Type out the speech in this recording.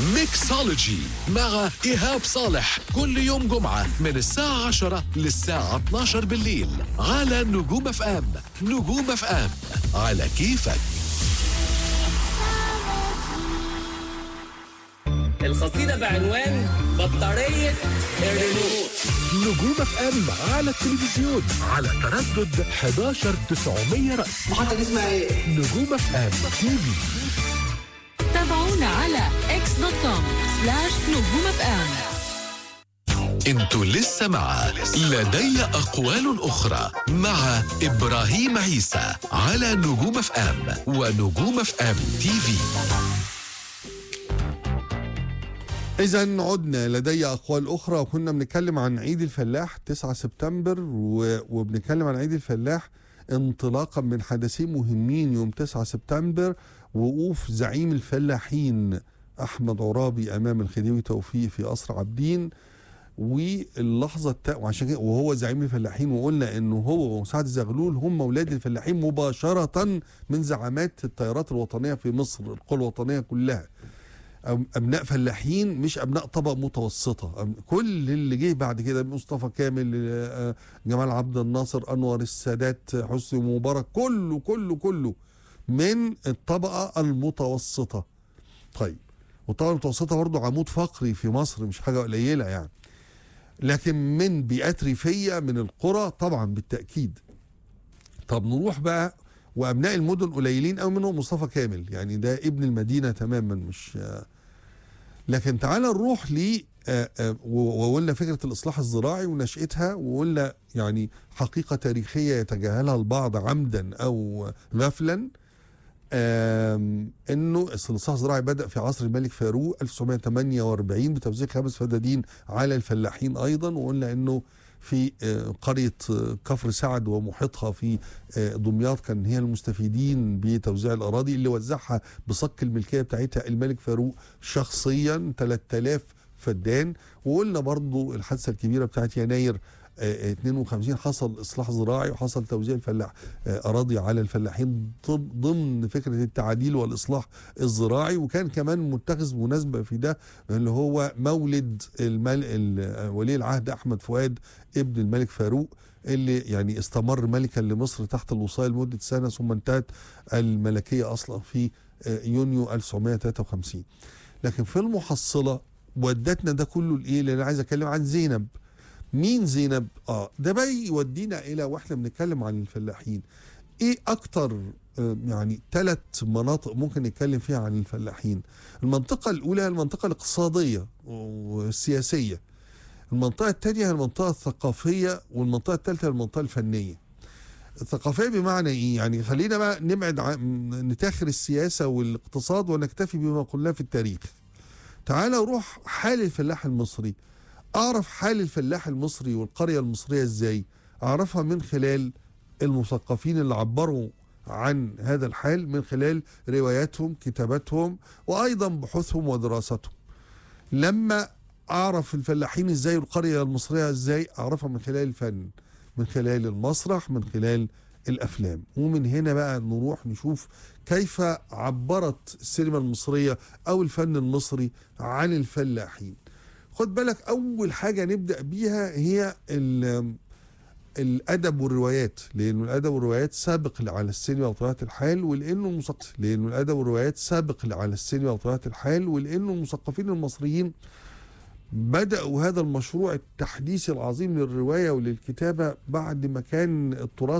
ميكسولوجي مع إيهاب صالح كل يوم جمعة من الساعة 10 للساعة 12 بالليل على نجوم اف ام. نجوم اف ام على كيفك. القصيدة بعنوان بطارية الريموت. نجوم اف ام على التلفزيون على تردد 11900 رأس. محطة اسمها ايه؟ نجوم اف ام تي في. تابعونا على x.com/نجوم اف ام. انتوا لسه مع لدي أقوال أخرى مع إبراهيم عيسى على نجوم اف ام ونجوم اف ام تي في. إذا عدنا لدي أقوال أخرى، وكنا بنتكلم عن عيد الفلاح 9 سبتمبر وبنتكلم عن عيد الفلاح انطلاقا من حدثين مهمين يوم 9 سبتمبر: وقوف زعيم الفلاحين أحمد عرابي أمام الخديوي توفيق في قصر عابدين، واللحظة وعشان كده وهو زعيم الفلاحين، وقلنا إنه هو وسعد زغلول هم أولاد الفلاحين مباشرة من زعامات التيارات الوطنية في مصر، القوى الوطنية كلها أبناء فلاحين مش أبناء طبقة متوسطة. كل اللي جه بعد كده مصطفى كامل، جمال عبد الناصر، أنور السادات، حسني مبارك، كله من الطبقة المتوسطة. طيب، والطبقة المتوسطة برضه عمود فقري في مصر، مش حاجة قليلة يعني، لكن من بيئات ريفية من القرى طبعا بالتأكيد. طب نروح بقى، وأبناء المدن قليلين أو منهم مصطفى كامل، يعني ده ابن المدينة تماما، مش لكن تعال نروح ل وقلنا فكرة الإصلاح الزراعي ونشأتها، وقلنا يعني حقيقة تاريخية يتجاهلها البعض عمدا أو غفلا، انه الإصلاح الزراعي بدأ في عصر الملك فاروق 1948 بتوزيع 5 فدادين على الفلاحين أيضا. وقلنا انه في قرية كفر سعد ومحيطها في دمياط كان هي المستفيدين بتوزيع الأراضي اللي وزعها بصك الملكية بتاعتها الملك فاروق شخصيا 3000 فدان. وقلنا برضو الحادثة الكبيرة بتاعت يناير 52 حصل إصلاح زراعي وحصل توزيع أراضي على الفلاحين ضمن فكرة التعديل والإصلاح الزراعي. وكان كمان متخذ مناسبة في ده اللي هو مولد ولي العهد أحمد فؤاد ابن الملك فاروق، اللي يعني استمر ملكا لمصر تحت الوصاية لمدة سنة، ثم انتهت الملكية أصلا في يونيو 1953. لكن في المحصلة ودتنا ده كله لإيه؟ لأن أنا عايز أتكلم عن زينب. مين زينب؟ ده بقى يودينا إلى، وإحنا بنتكلم عن الفلاحين، إيه أكتر يعني 3 مناطق ممكن نتكلم فيها عن الفلاحين. المنطقة الأولى المنطقة الاقتصادية والسياسية، المنطقة الثانية المنطقة الثقافية، والمنطقة الثالثة المنطقة الفنية. الثقافية بمعنى إيه؟ يعني خلينا بقى نبعد نتاخر السياسة والاقتصاد ونكتفي بما قلناه في التاريخ. تعال روح حال الفلاح المصري. أعرف حال الفلاح المصري والقرية المصرية إزاي؟ أعرفها من خلال المثقفين اللي عبروا عن هذا الحال من خلال رواياتهم، كتاباتهم، وأيضا بحوثهم ودراستهم. لما أعرف الفلاحين إزاي والقرية المصرية إزاي؟ أعرفها من خلال الفن، من خلال المسرح، من خلال الأفلام. ومن هنا بقى نروح نشوف كيف عبرت السينما المصرية أو الفن المصري عن الفلاحين. خد بالك، أول حاجة نبدأ بيها هي الأدب والروايات، لأنه الأدب والروايات سابق على السينما وطبيعة الحال، ولأنه الأدب والروايات سابق على السينما وطبيعة الحال، ولأنه المثقفين المصريين بدأوا هذا المشروع التحديثي العظيم للرواية وللكتابة بعد ما كان التراث